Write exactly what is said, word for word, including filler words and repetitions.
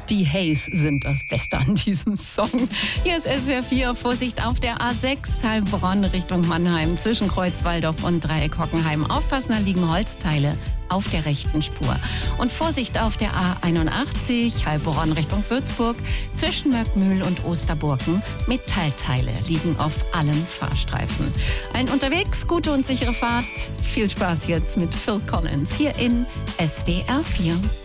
Die Hays sind das Beste an diesem Song. Hier ist S W R vier. Vorsicht auf der A sechs, Heilbronn Richtung Mannheim, zwischen Kreuzwaldorf und Dreieck Hockenheim. Aufpassen, da liegen Holzteile auf der rechten Spur. Und Vorsicht auf der A einundachtzig, Heilbronn Richtung Würzburg, zwischen Möckmühl und Osterburken. Metallteile liegen auf allen Fahrstreifen. Allen unterwegs, gute und sichere Fahrt. Viel Spaß jetzt mit Phil Collins hier in S W R vier.